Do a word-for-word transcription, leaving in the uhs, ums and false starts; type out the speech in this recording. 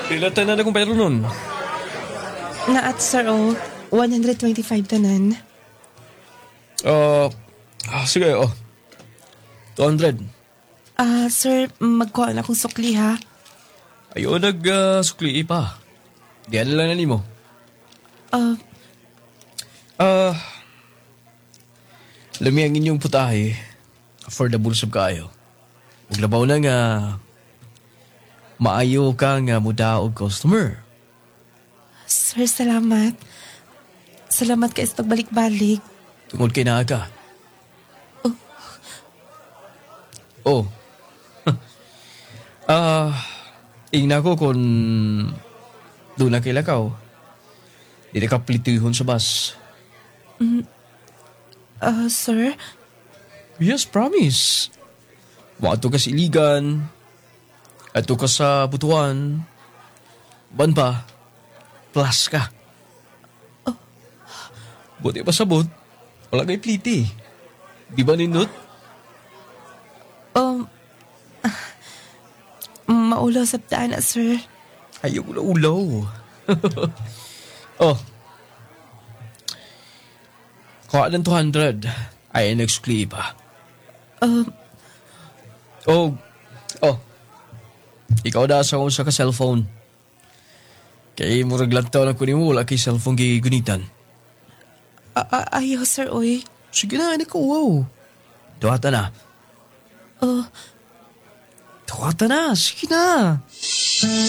Pila tanan na kung pero nun. Na at sir o, one hundred twenty-five tanan. Ah, ah, sige, oh. two hundred. Ah, sir, magkuha na akong sukli ha. Ayaw nag-sukli pa. Diyan na lang na ni mo. Ah, Ah, lami ang inyong putahe. Affordable sab kayo. Ug labaw na nga maayo ka nga muda og customer. sir, salamat. Salamat kayo sa pagbalik-balik. Tungod kay naa ka. Oh. Ah, ingna ko kung doon na kilakaw. Di na ka plitihon sa bus. Ah, sir, Yes, promise. Wato ka sa Iligan. Ato ka sa Butuan. Ban pa, plus ka. Buti pa sabot. Wala kay pliti. Di ba nindot? um, ah, maulaw sa daan na, sir. Ayaw ko na ulaw. Oh. Kuha ng two hundred. Ay, nag-sukli pa. Um, Oh. Oh. Ikaw na sa akong sa ka-cellphone. Kaya murag lantaw na kunin mo, wala kay cellphone kay gunitan. a- a- ayaw, sir, oy. Sige na, anak ko, wow. Tuwata na. Oh, Tuwata na, sige na.